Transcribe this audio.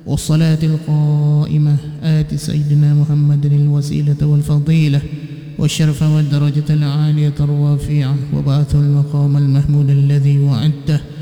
والصلاة القائمة آت سيدنا محمد الوسيلة والفضيلة والشرف والدرجة العالية الرافعة وبعث المقام المحمود الذي وعدته